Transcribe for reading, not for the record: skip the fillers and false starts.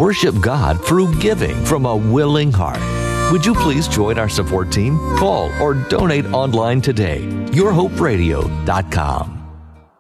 worship God through giving from a willing heart. Would you please join our support team? Call or donate online today. yourhoperadio.com.